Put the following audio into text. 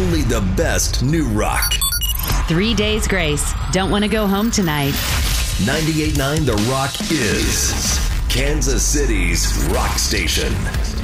only the best new rock. 3 Days Grace. Don't want to go home tonight. 98.9 The Rock is Kansas City's rock station.